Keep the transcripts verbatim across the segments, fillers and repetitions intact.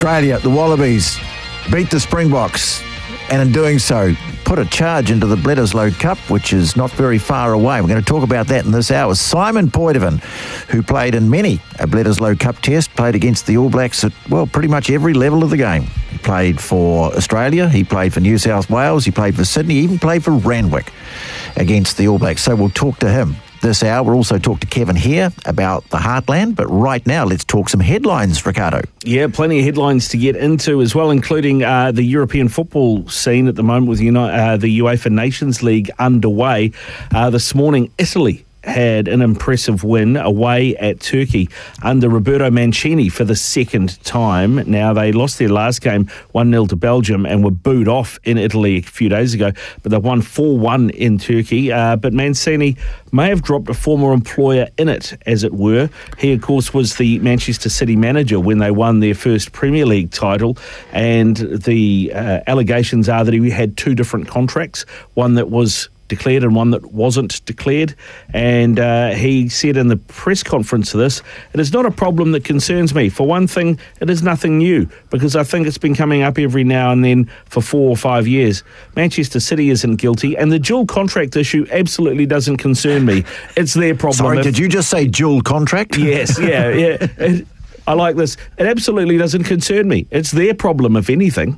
Australia, the Wallabies, beat the Springboks, and in doing so, put a charge into the Bledisloe Cup, which is not very far away. We're going to talk about that in this hour. Simon Poidevin, who played in many a Bledisloe Cup test, played against the All Blacks at, well, pretty much every level of the game. He played for Australia, he played for New South Wales, he played for Sydney, he even played for Randwick against the All Blacks. So we'll talk to him this hour. We'll also talk to Kevin here about the Heartland, but right now let's talk some headlines, Ricardo. Yeah, plenty of headlines to get into as well, including uh, the European football scene at the moment with Uni- uh, the UEFA Nations League underway. Uh, this morning, Italy had an impressive win away at Turkey under Roberto Mancini for the second time. Now, they lost their last game one nil to Belgium and were booed off in Italy a few days ago, but they won four one in Turkey. Uh, but Mancini may have dropped a former employer in it, as it were. He, of course, was the Manchester City manager when they won their first Premier League title, and the uh, allegations are that he had two different contracts, one that was declared and one that wasn't declared. And uh, he said in the press conference of this, it is not a problem that concerns me. For one thing, it is nothing new, because I think it's been coming up every now and then for four or five years. Manchester City isn't guilty, and the dual contract issue absolutely doesn't concern me. It's their problem. Sorry, if, did you just say dual contract? Yes, yeah, yeah. It, I like this. It absolutely doesn't concern me. It's their problem, if anything.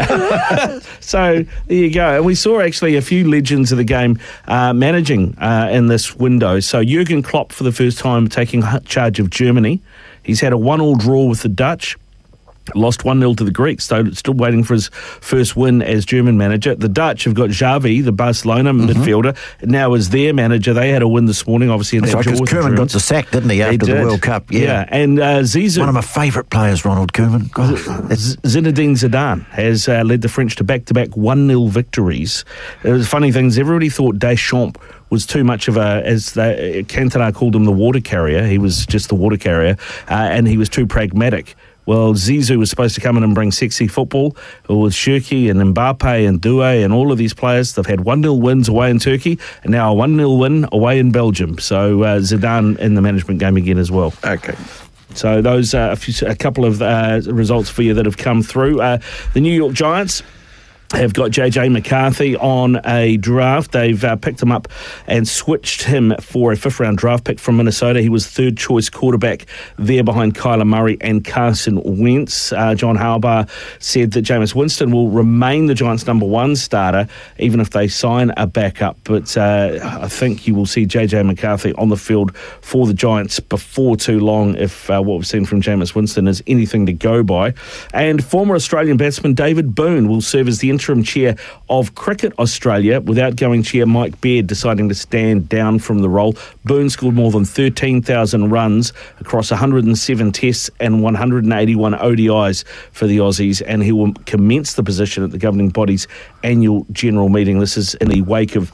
So there you go. And we saw actually a few legends of the game uh, managing uh, in this window. So Jurgen Klopp, for the first time, taking charge of Germany. He's had a one-all draw with the Dutch. Lost one nil to the Greeks, so still waiting for his first win as German manager. The Dutch have got Xavi, the Barcelona mm-hmm. midfielder, now as their manager. They had a win this morning, obviously, in That's that right, draw. because Koeman got the sack, didn't he, after he the did. World Cup? Yeah, yeah. And uh, Zizou... One of my favourite players, Ronald Koeman. Gosh, Z- Zinedine Zidane has uh, led the French to back-to-back one nil victories. It was funny things. Everybody thought Deschamps was too much of a, as the, Cantona called him, the water carrier. He was just the water carrier, uh, and he was too pragmatic. Well, Zizou was supposed to come in and bring sexy football with Shirky and Mbappe and Doué and all of these players. They've had one nil wins away in Turkey and now a one nil win away in Belgium. So uh, Zidane in the management game again as well. Okay. So those are a, few, a couple of uh, results for you that have come through. Uh, the New York Giants have got J J McCarthy on a draft. They've uh, picked him up and switched him for a fifth-round draft pick from Minnesota. He was third-choice quarterback there behind Kyler Murray and Carson Wentz. Uh, John Harbaugh said that Jameis Winston will remain the Giants' number one starter, even if they sign a backup. But uh, I think you will see J J McCarthy on the field for the Giants before too long if uh, what we've seen from Jameis Winston is anything to go by. And former Australian batsman David Boone will serve as the interim chair of Cricket Australia, with outgoing chair Mike Baird deciding to stand down from the role. Boone scored more than thirteen thousand runs across one hundred seven tests and one hundred eighty-one O D Is for the Aussies, and he will commence the position at the governing body's annual general meeting. This is in the wake of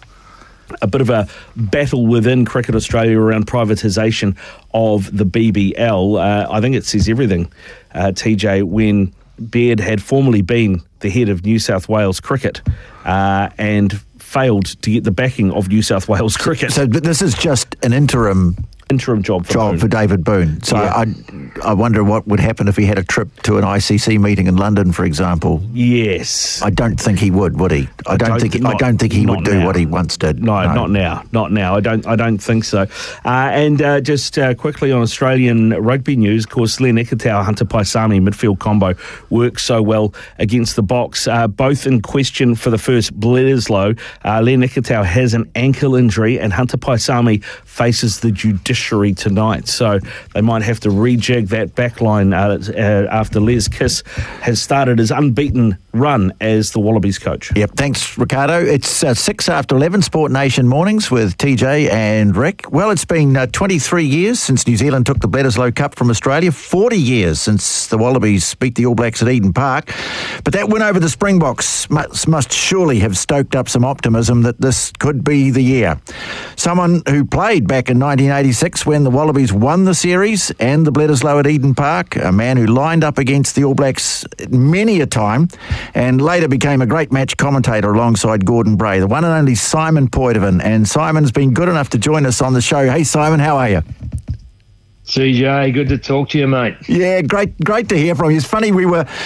a bit of a battle within Cricket Australia around privatisation of the B B L. Uh, I think it says everything, uh, T J, when Baird had formerly been the head of New South Wales Cricket uh, and failed to get the backing of New South Wales Cricket. So but this is just an interim interim job for, job Boone. for David Boone. So Yeah. I I wonder what would happen if he had a trip to an I C C meeting in London, for example. Yes. I don't think he would, would he? I don't, don't- think not- I don't think he not would do now. what he once did. No, not now. Not now. I don't. I don't think so. Uh, and uh, just uh, quickly on Australian rugby news, of course, Len Ikitau, Hunter Paisami midfield combo works so well against the Box. Uh, both in question for the first Bledisloe. Uh, Len Ikitau has an ankle injury, and Hunter Paisami faces the judiciary tonight. So they might have to rejig that backline uh, uh, after Les Kiss has started his unbeaten run as the Wallabies coach. Yep, thanks, Ricardo. It's uh, six after eleven, Sport Nation mornings with T J and Rick. Well, it's been uh, twenty-three years since New Zealand took the Bledisloe Cup from Australia, forty years since the Wallabies beat the All Blacks at Eden Park. But that win over the Springboks must, must surely have stoked up some optimism that this could be the year. Someone who played back in nineteen eighty-six when the Wallabies won the series and the Bledisloe at Eden Park, a man who lined up against the All Blacks many a time and later became a great match commentator alongside Gordon Bray, the one and only Simon Poidevin. And Simon's been good enough to join us on the show. Hey, Simon, how are you? C J, good to talk to you, mate. Yeah, great, great to hear from you. It's funny, we were